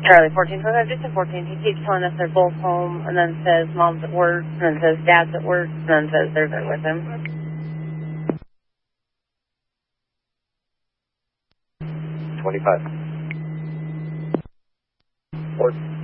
Charlie 14, just a 14. He keeps telling us they're both home, and then says mom's at work, and then says dad's at work, and then says they're there with him. 25. 14.